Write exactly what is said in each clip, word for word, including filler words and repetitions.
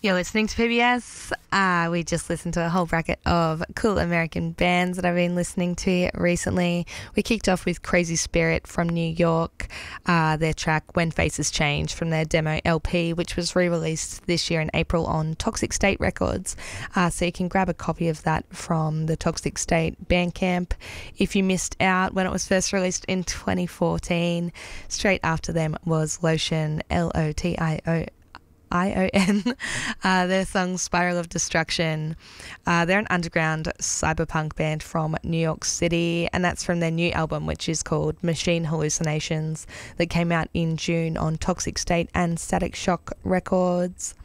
You're listening to P B S. Uh, we just listened to a whole bracket of cool American bands that I've been listening to recently. We kicked off with Crazy Spirit from New York, uh, their track When Faces Change from their demo L P, which was re-released this year in April on Toxic State Records. Uh, so you can grab a copy of that from the Toxic State Bandcamp if you missed out when it was first released in twenty fourteen. Straight after them was Lotion, L O T I O I O N, uh, their song Spiral of Destruction. Uh, they're an underground cyberpunk band from New York City, and that's from their new album, which is called Machine Hallucinations, that came out in June on Toxic State and Static Shock Records.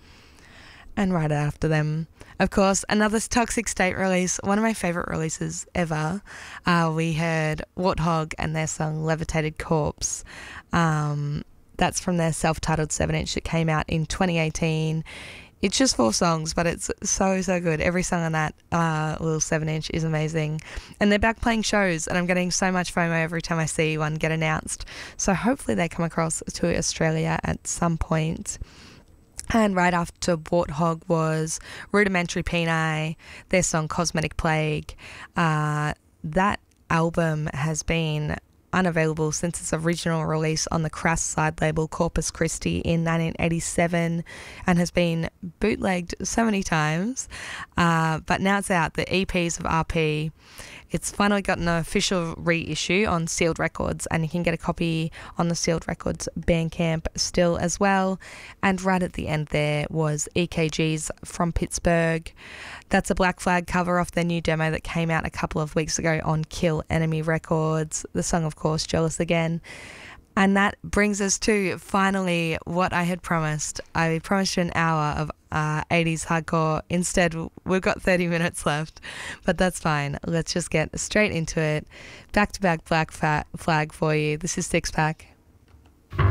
And right after them, of course, another Toxic State release, one of my favourite releases ever. Uh, we heard Warthog and their song Levitated Corpse. Um... That's from their self-titled seven inch that came out in twenty eighteen. It's just four songs, but it's so, so good. Every song on that uh, little seven inch is amazing. And they're back playing shows, and I'm getting so much FOMO every time I see one get announced. So hopefully they come across to Australia at some point. And right after Warthog was Rudimentary Peni, their song Cosmetic Plague. Uh, that album has been unavailable since its original release on the Crass side label Corpus Christi in nineteen eighty-seven, and has been bootlegged so many times, uh, but now it's out, the E Ps of R P. It's finally got an official reissue on Sealed Records, and you can get a copy on the Sealed Records Bandcamp still as well. And right at the end there was E K Gs from Pittsburgh. That's a Black Flag cover off their new demo that came out a couple of weeks ago on Kill Enemy Records. The song, of course, Jealous Again. And that brings us to finally what I had promised. I promised you an hour of uh, eighties hardcore. Instead, we've got thirty minutes left, but that's fine. Let's just get straight into it. Back-to-back Black Flag for you. This is Six Pack.